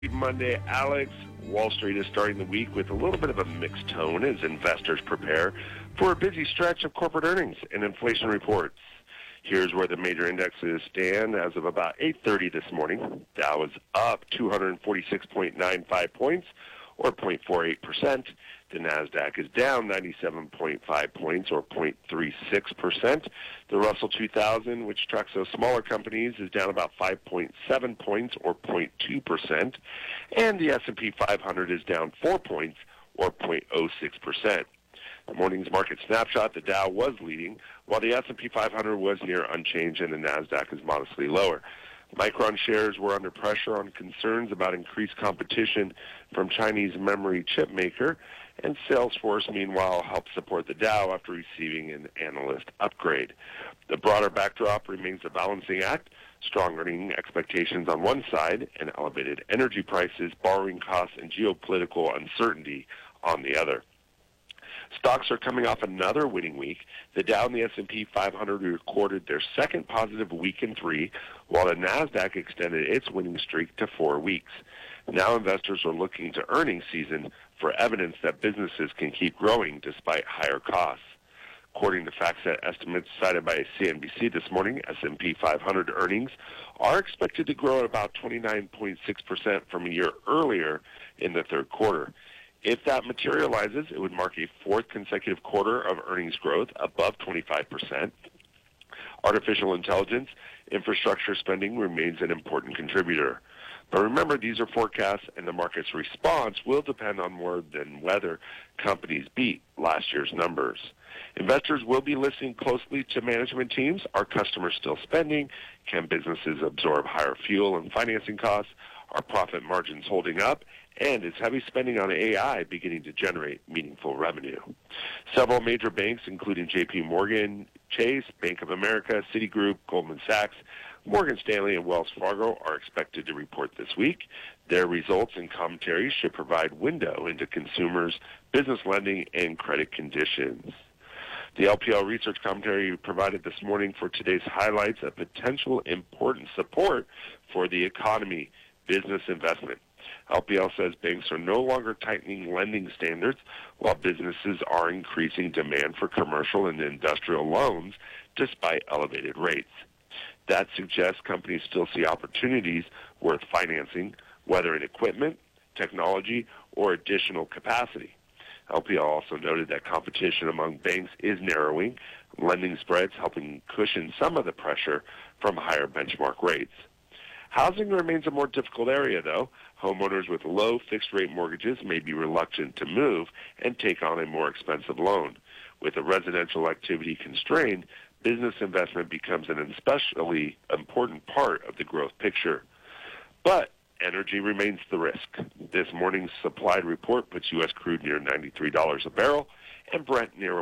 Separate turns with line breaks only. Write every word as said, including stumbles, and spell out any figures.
Monday, Alex. Wall Street is starting the week with a little bit of a mixed tone as investors prepare for a busy stretch of corporate earnings and inflation reports. Here's where the major indexes stand as of about eight thirty this morning. Dow is up two hundred forty-six point nine five points, or zero point four eight percent. The NASDAQ is down ninety-seven point five points, or zero point three six percent. The Russell two thousand, which tracks those smaller companies, is down about five point seven points, or zero point two percent. And the S and P five hundred is down four points, or zero point zero six percent. The morning's market snapshot, the Dow was leading, while the S and P five hundred was near unchanged and the NASDAQ is modestly lower. Micron shares were under pressure on concerns about increased competition from Chinese memory chip maker, and Salesforce, meanwhile, helped support the Dow after receiving an analyst upgrade. The broader backdrop remains a balancing act: strong earning expectations on one side and elevated energy prices, borrowing costs, and geopolitical uncertainty on the other. Stocks are coming off another winning week. The Dow and the S and P five hundred recorded their second positive week in three, while the NASDAQ extended its winning streak to four weeks. Now investors are looking to earnings season for evidence that businesses can keep growing despite higher costs. According to FactSet estimates cited by C N B C this morning, S and P five hundred earnings are expected to grow at about twenty-nine point six percent from a year earlier in the third quarter. If that materializes, it would mark a fourth consecutive quarter of earnings growth above twenty-five percent. Artificial intelligence, infrastructure spending remains an important contributor. But remember, these are forecasts, and the market's response will depend on more than whether companies beat last year's numbers. Investors will be listening closely to management teams. Are customers still spending? Can businesses absorb higher fuel and financing costs? Are profit margins holding up? And is heavy spending on A I beginning to generate meaningful revenue? Several major banks, including J P Morgan Chase, Bank of America, Citigroup, Goldman Sachs, Morgan Stanley, and Wells Fargo, are expected to report this week. Their results and commentary should provide window into consumers, business lending, and credit conditions. The L P L research commentary provided this morning for today's highlights a potential important support for the economy, business investment. L P L says banks are no longer tightening lending standards, while businesses are increasing demand for commercial and industrial loans despite elevated rates. That suggests companies still see opportunities worth financing, whether in equipment, technology, or additional capacity. L P L also noted that competition among banks is narrowing, lending spreads helping cushion some of the pressure from higher benchmark rates. Housing remains a more difficult area, though. Homeowners with low fixed-rate mortgages may be reluctant to move and take on a more expensive loan. With a residential activity constrained, business investment becomes an especially important part of the growth picture. But energy remains the risk. This morning's supply report puts U S crude near ninety-three dollars a barrel and Brent near